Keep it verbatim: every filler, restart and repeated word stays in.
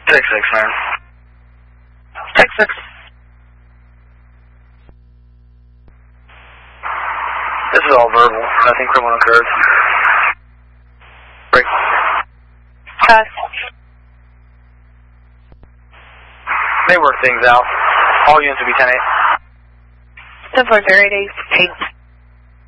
Six six, man. Six six. This is all verbal. Nothing criminal occurred. Break. Pass. They work things out. All units will be ten eight. ten four zero eight eight.